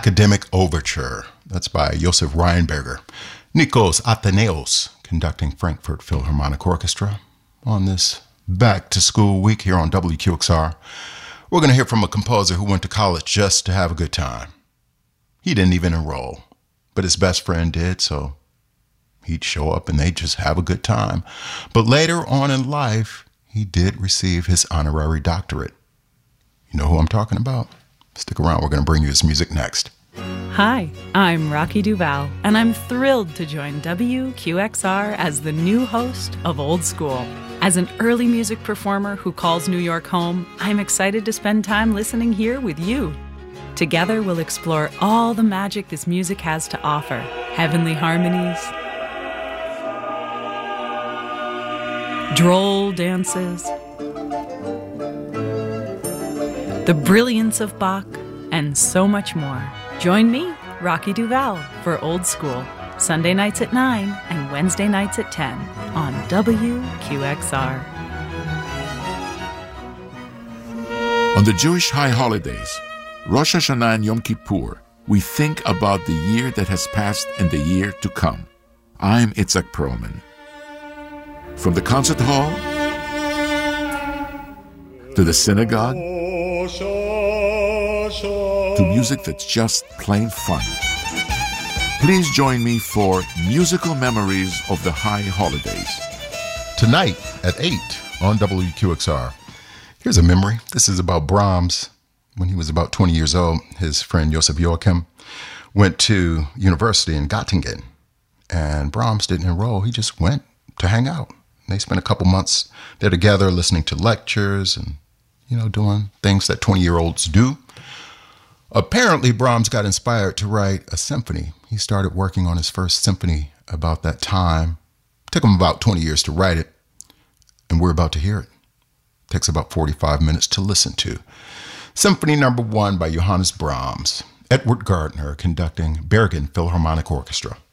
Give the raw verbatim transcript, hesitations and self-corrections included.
Academic Overture. That's by Josef Rheinberger. Nikos Athenaeus conducting Frankfurt Philharmonic Orchestra on this back to school week here on W Q X R. We're going to hear from a composer who went to college just to have a good time. He didn't even enroll, but his best friend did, so he'd show up and they'd just have a good time. But later on in life, he did receive his honorary doctorate. You know who I'm talking about? Stick around, we're going to bring you his music next. Hi, I'm Rocky Duval, and I'm thrilled to join W Q X R as the new host of Old School. As an early music performer who calls New York home, I'm excited to spend time listening here with you. Together, we'll explore all the magic this music has to offer. Heavenly harmonies, droll dances, the brilliance of Bach, and so much more. Join me, Rocky Duval, for Old School, Sunday nights at nine and Wednesday nights at ten on W Q X R. On the Jewish high holidays, Rosh Hashanah and Yom Kippur, we think about the year that has passed and the year to come. I'm Itzhak Perlman. From the concert hall to the synagogue to music that's just plain fun. Please join me for Musical Memories of the High Holidays. Tonight at eight on W Q X R. Here's a memory. This is about Brahms. When he was about twenty years old, his friend Joseph Joachim went to university in Göttingen. And Brahms didn't enroll. He just went to hang out. They spent a couple months there together listening to lectures and, you know, doing things that twenty-year-olds do. Apparently, Brahms got inspired to write a symphony. He started working on his first symphony about that time. Took him about twenty years to write it, and we're about to hear it. Takes about forty-five minutes to listen to. Symphony number one by Johannes Brahms. Edward Gardner conducting Bergen Philharmonic Orchestra.